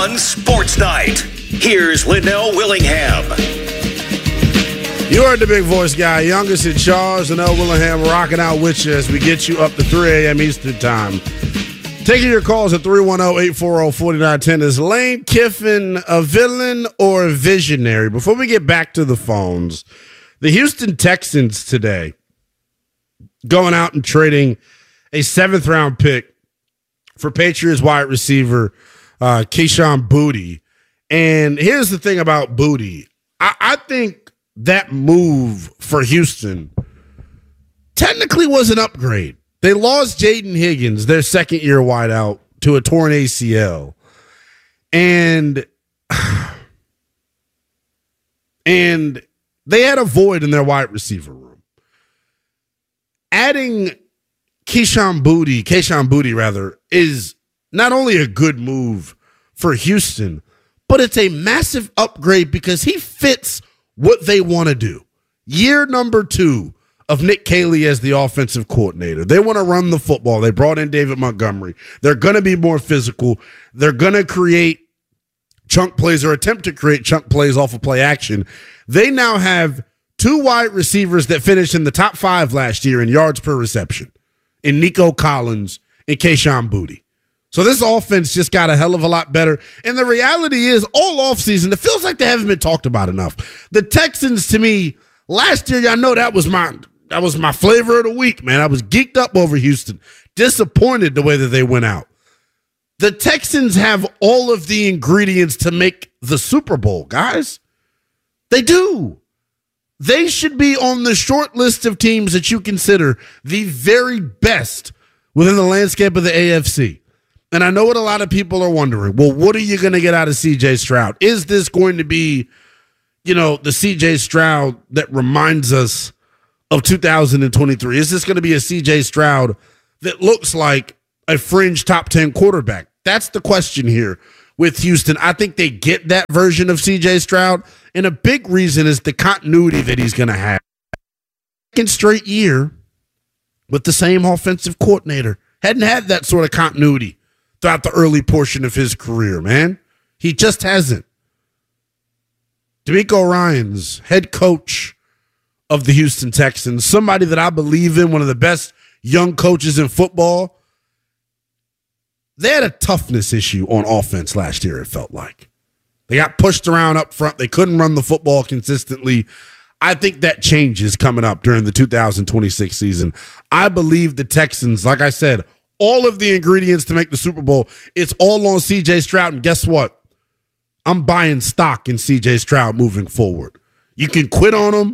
On Sports Night, here's Linnell Willingham. You heard the big voice guy, youngest in charge, Linnell Willingham, rocking out with you as we get you up to 3 a.m. Eastern Time. Taking your calls at 310-840-4910. Is Lane Kiffin a villain or a visionary? Before we get back to the phones, the Houston Texans today going out and trading a 7th-round pick for Patriots wide receiver Kayshon Boutte. And here's the thing about Boutte. I think that move for Houston technically was an upgrade. They lost Jaden Higgins, their second-year wideout, to a torn ACL. And they had a void in their wide receiver room. Adding Kayshon Boutte, is not only a good move for Houston, but it's a massive upgrade because he fits what they want to do. Year number 2 of Nick Caley as the offensive coordinator. They want to run the football. They brought in David Montgomery. They're going to be more physical. They're going to create chunk plays or attempt to create chunk plays off of play action. They now have 2 wide receivers that finished in the top 5 last year in yards per reception, in Nico Collins and Kayshon Boutte. So this offense just got a hell of a lot better. And the reality is, all offseason, it feels like they haven't been talked about enough. The Texans, to me, last year, y'all know that was my flavor of the week, man. I was geeked up over Houston. Disappointed the way that they went out. The Texans have all of the ingredients to make the Super Bowl, guys. They do. They should be on the short list of teams that you consider the very best within the landscape of the AFC. And I know what a lot of people are wondering. Well, what are you going to get out of C.J. Stroud? Is this going to be, the C.J. Stroud that reminds us of 2023? Is this going to be a C.J. Stroud that looks like a fringe top 10 quarterback? That's the question here with Houston. I think they get that version of C.J. Stroud, and a big reason is the continuity that he's going to have. Second straight year with the same offensive coordinator. Hadn't had that sort of continuity throughout the early portion of his career, man. He just hasn't. DeMeco Ryans, head coach of the Houston Texans, somebody that I believe in, one of the best young coaches in football. They had a toughness issue on offense last year, it felt like. They got pushed around up front. They couldn't run the football consistently. I think that changes coming up during the 2026 season. I believe the Texans, like I said, all of the ingredients to make the Super Bowl, it's all on C.J. Stroud. And guess what? I'm buying stock in C.J. Stroud moving forward. You can quit on him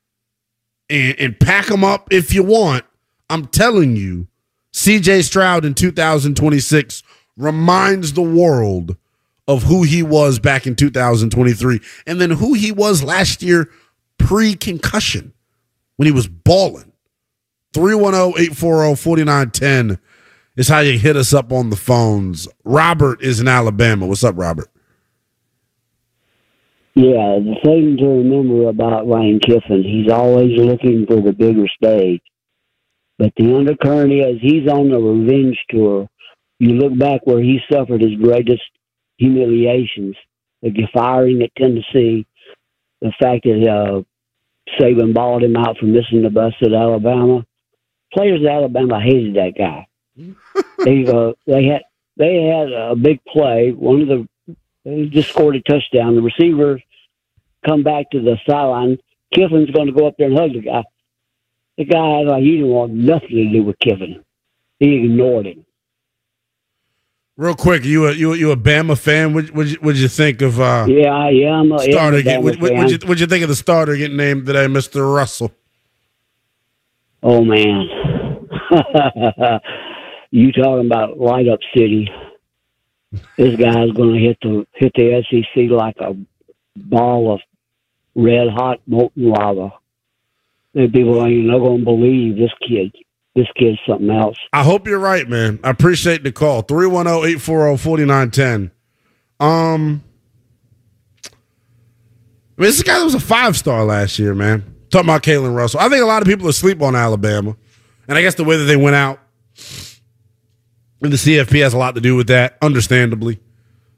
and pack him up if you want. I'm telling you, C.J. Stroud in 2026 reminds the world of who he was back in 2023 and then who he was last year pre-concussion when he was balling. 310-840-4910 is how you hit us up on the phones. Robert is in Alabama. What's up, Robert? Yeah, the thing to remember about Lane Kiffin, he's always looking for the bigger stage. But the undercurrent is he's on the revenge tour. You look back where he suffered his greatest humiliations, the firing at Tennessee, the fact that Saban balled him out for missing the bus at Alabama. Players at Alabama hated that guy. They had a big play. They just scored a touchdown. The receivers come back to the sideline. Kiffin's going to go up there and hug the guy. The guy, he didn't want nothing to do with Kiffin. He ignored him. Real quick, you a Bama fan? What'd you think of? Yeah, I'm a starter. Bama fan. What'd you think of the starter getting named today, Mr. Russell? Oh man, you talking about light up city? This guy's going to hit the SEC like a ball of red hot molten lava. And people ain't not going to believe this kid. This kid's something else. I hope you're right, man. I appreciate the call. 310-840-4910. This guy was a 5-star last year, man. Talking about Kalen Russell. I think a lot of people asleep on Alabama. And I guess the way that they went out, and the CFP has a lot to do with that, understandably.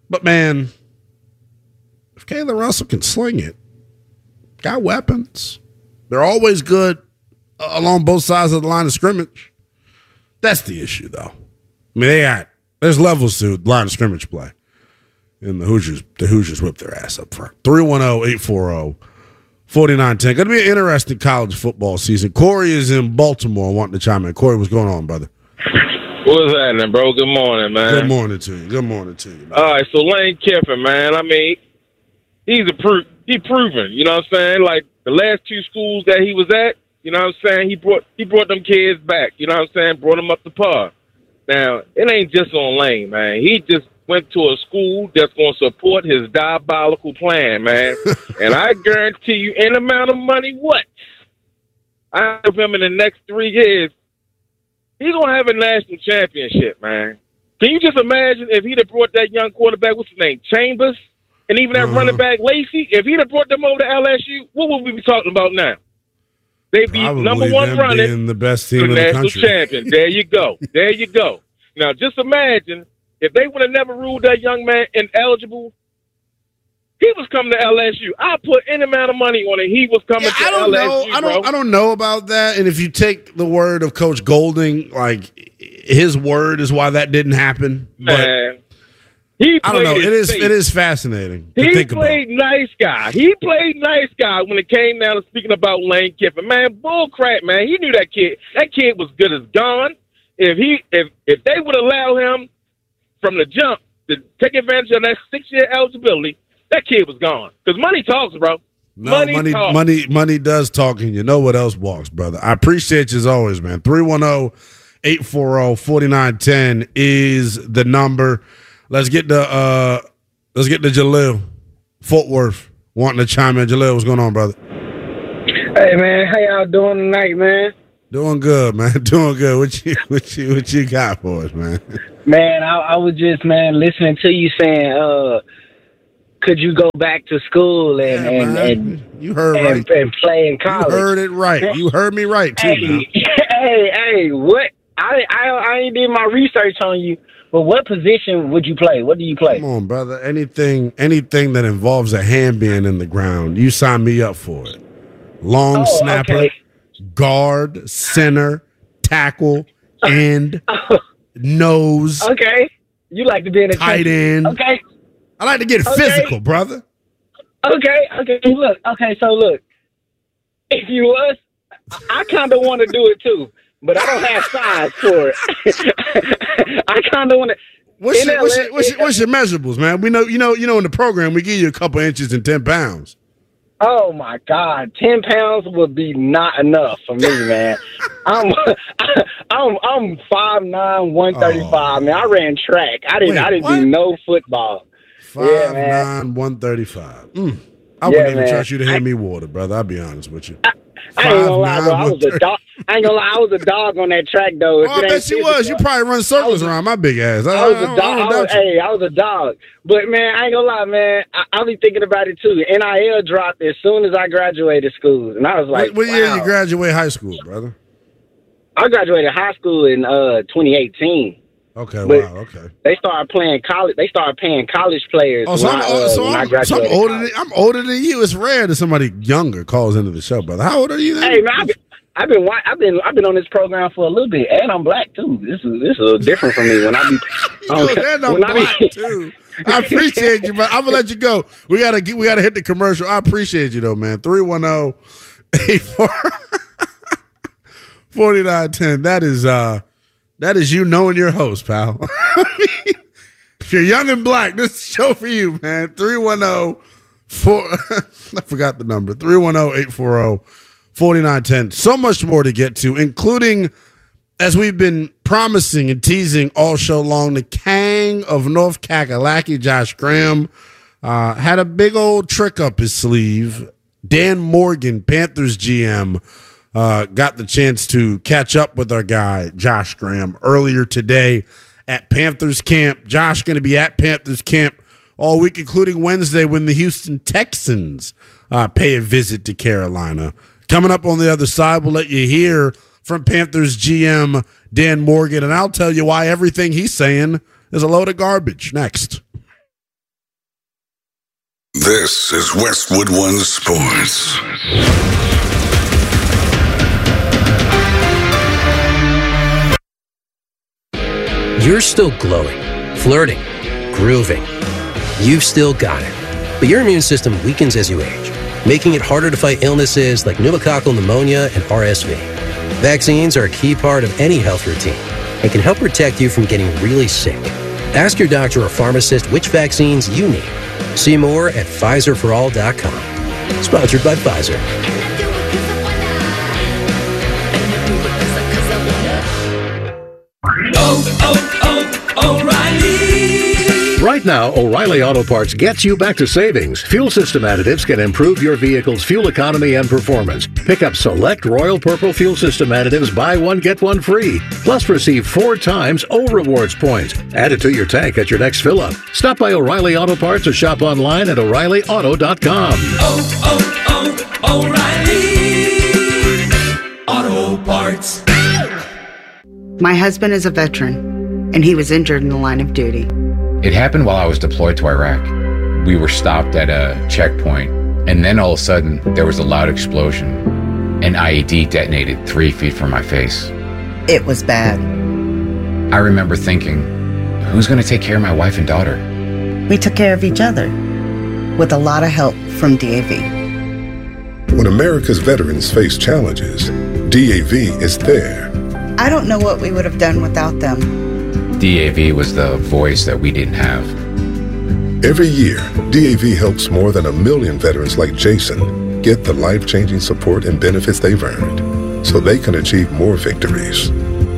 But, man, if Kayla Russell can sling it, got weapons. They're always good along both sides of the line of scrimmage. That's the issue, though. I mean, there's levels to line of scrimmage play. And the Hoosiers whip their ass up front. 310-840-4910. Going to be an interesting college football season. Corey is in Baltimore wanting to chime in. Corey, what's going on, brother? What's happening, bro? Good morning, man. Good morning to you. Man. All right, so Lane Kiffin, man. I mean, he's proven. You know what I'm saying? Like the last two schools that he was at, you know what I'm saying? He brought them kids back. You know what I'm saying? Brought them up to par. Now it ain't just on Lane, man. He just went to a school that's going to support his diabolical plan, man. And I guarantee you, any amount of money, I have him in the next 3 years. He's going to have a national championship, man. Can you just imagine if he'd have brought that young quarterback, what's his name, Chambers, and even that running back, Lacey, if he'd have brought them over to LSU, what would we be talking about now? They'd be Probably number one running, the best team in the national country. champion. There you go. There you go. Now, just imagine if they would have never ruled that young man ineligible. He was coming to LSU. I put any amount of money on it. He was coming to LSU. I don't know about that. And if you take the word of Coach Golding, like his word is why that didn't happen. Man, I don't know. It is fascinating. He played nice guy. He played nice guy when it came down to speaking about Lane Kiffin. Man, bull crap, man. He knew that kid. That kid was good as gone. If they would allow him from the jump to take advantage of that 6-year eligibility, that kid was gone. Because money talks, bro. No, money does talk, and you know what else walks, brother. I appreciate you as always, man. 310-840-4910 is the number. Let's get to Jalil, Fort Worth, wanting to chime in. Jalil, what's going on, brother? Hey, man, how y'all doing tonight, man? Doing good, man. Doing good. What you got for us, man? Man, I was just, man, listening to you saying, could you go back to school and you heard and, right. and play in college? You heard it right. You heard me right too. Hey, what? I ain't did my research on you, but what position would you play? What do you play? Come on, brother. Anything that involves a hand being in the ground, you sign me up for it. Long snapper, okay. Guard, center, tackle, end, nose. Okay, you like to be in a tight end. Okay. I like to get physical, brother. Okay. Look, if you was, I kind of want to do it too, but I don't have size for it. I kind of want to. What's your measurables, man? We know, you know, in the program we give you a couple inches and 10 pounds. Oh my God, 10 pounds would be not enough for me, man. I'm 5'9", 135. Man, I ran track. I didn't do no football. 5'9", 135. I wouldn't even trust you to hand me water, brother. I'll be honest with you. I ain't gonna lie, bro. I was a dog. I ain't gonna lie. I was a dog on that track, though. I bet you was. You probably run circles around my big ass. I was a dog. I was a dog. But, man, I ain't gonna lie, man. I'll be thinking about it, too. NIL dropped as soon as I graduated school. And I was like, What year you graduate high school, brother? I graduated high school in 2018. Okay, but wow, okay. They started playing college. They started paying college players. I'm older than you. It's rare that somebody younger calls into the show, brother. How old are you then? Hey, man, I've been on this program for a little bit, and I'm black too. This is a little different for me when I be. Too. I appreciate you, but I'm gonna let you go. We gotta hit the commercial. I appreciate you though, man. 310-840-4910. That is you knowing your host, pal. If you're young and black, this is the show for you, man. 310-4. I forgot the number. 310-840-4910. So much more to get to, including, as we've been promising and teasing all show long, the King of North Kakalaki, Josh Graham, had a big old trick up his sleeve. Dan Morgan, Panthers GM, got the chance to catch up with our guy, Josh Graham, earlier today at Panthers camp. Josh going to be at Panthers camp all week, including Wednesday when the Houston Texans pay a visit to Carolina. Coming up on the other side, we'll let you hear from Panthers GM Dan Morgan, and I'll tell you why everything he's saying is a load of garbage next. This is Westwood One Sports. You're still glowing, flirting, grooving. You've still got it. But your immune system weakens as you age, making it harder to fight illnesses like pneumococcal pneumonia and RSV. Vaccines are a key part of any health routine and can help protect you from getting really sick. Ask your doctor or pharmacist which vaccines you need. See more at PfizerForAll.com. Sponsored by Pfizer. O'Reilly! Right now, O'Reilly Auto Parts gets you back to savings. Fuel system additives can improve your vehicle's fuel economy and performance. Pick up select Royal Purple fuel system additives, buy one, get one free. Plus, receive 4 times O Rewards points. Add it to your tank at your next fill-up. Stop by O'Reilly Auto Parts or shop online at O'ReillyAuto.com. O'Reilly Auto Parts. My husband is a veteran, and he was injured in the line of duty. It happened while I was deployed to Iraq. We were stopped at a checkpoint, and then all of a sudden, there was a loud explosion. An IED detonated 3 feet from my face. It was bad. I remember thinking, who's going to take care of my wife and daughter? We took care of each other, with a lot of help from DAV. When America's veterans face challenges, DAV is there. I don't know what we would have done without them. DAV was the voice that we didn't have. Every year, DAV helps more than 1 million veterans like Jason get the life-changing support and benefits they've earned so they can achieve more victories.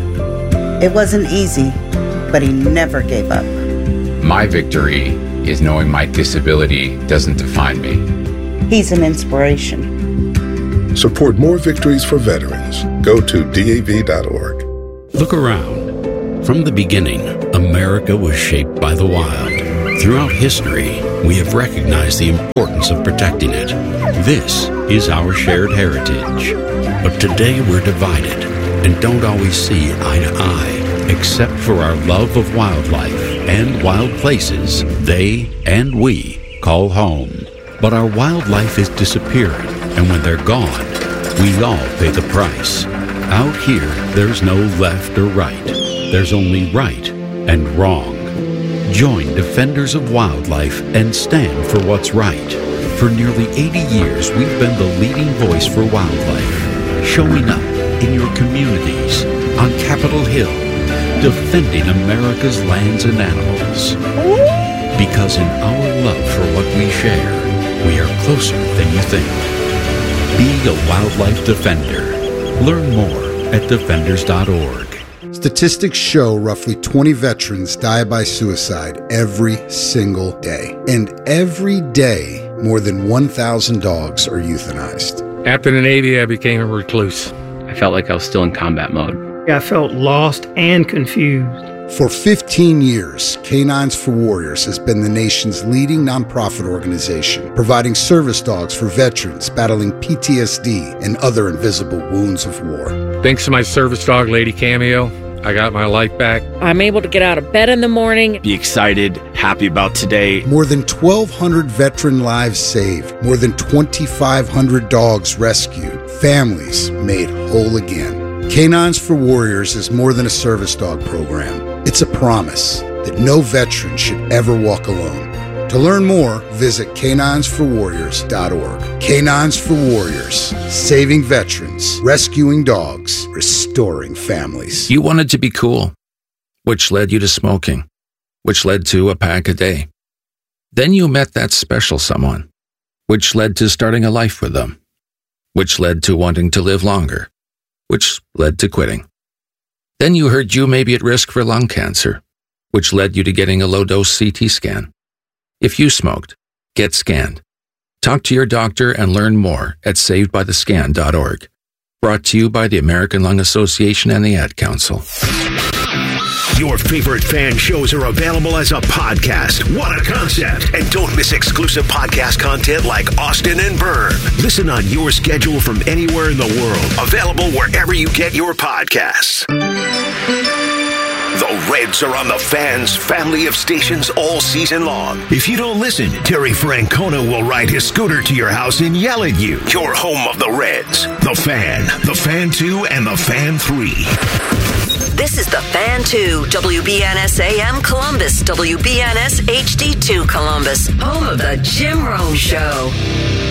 It wasn't easy, but he never gave up. My victory is knowing my disability doesn't define me. He's an inspiration. Support more victories for veterans. Go to DAV.org. Look around. From the beginning, America was shaped by the wild. Throughout history, we have recognized the importance of protecting it. This is our shared heritage. But today we're divided and don't always see eye to eye, except for our love of wildlife and wild places they and we call home. But our wildlife is disappearing, and when they're gone, we all pay the price. Out here, there's no left or right. There's only right and wrong. Join Defenders of Wildlife and stand for what's right. For nearly 80 years, we've been the leading voice for wildlife, showing up in your communities, on Capitol Hill, defending America's lands and animals. Because in our love for what we share, we are closer than you think. Be a wildlife defender. Learn more at defenders.org. Statistics show roughly 20 veterans die by suicide every single day. And every day, more than 1,000 dogs are euthanized. After the Navy, I became a recluse. I felt like I was still in combat mode. I felt lost and confused. For 15 years, Canines for Warriors has been the nation's leading nonprofit organization, providing service dogs for veterans battling PTSD and other invisible wounds of war. Thanks to my service dog, Lady Cameo, I got my life back. I'm able to get out of bed in the morning. Be excited, happy about today. More than 1,200 veteran lives saved. More than 2,500 dogs rescued. Families made whole again. Canines for Warriors is more than a service dog program. It's a promise that no veteran should ever walk alone. To learn more, visit caninesforwarriors.org. Canines for Warriors, saving veterans, rescuing dogs, restoring families. You wanted to be cool, which led you to smoking, which led to a pack a day. Then you met that special someone, which led to starting a life with them, which led to wanting to live longer, which led to quitting. Then you heard you may be at risk for lung cancer, which led you to getting a low-dose CT scan. If you smoked, get scanned. Talk to your doctor and learn more at savedbythescan.org. Brought to you by the American Lung Association and the Ad Council. Your favorite fan shows are available as a podcast. What a concept! And don't miss exclusive podcast content like Austin and Byrne. Listen on your schedule from anywhere in the world. Available wherever you get your podcasts. The Reds are on the Fan's family of stations all season long. If you don't listen, Terry Francona will ride his scooter to your house and yell at you. Your home of the Reds. The Fan, The Fan 2, and The Fan 3. This is The Fan 2, WBNS AM Columbus, WBNS HD2 Columbus, home of the Jim Rome Show.